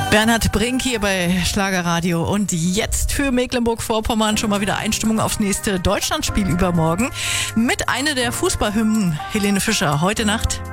Bernhard Brink hier bei Schlagerradio und jetzt für Mecklenburg-Vorpommern schon mal wieder Einstimmung aufs nächste Deutschlandspiel übermorgen mit einer der Fußballhymnen, Helene Fischer, heute Nacht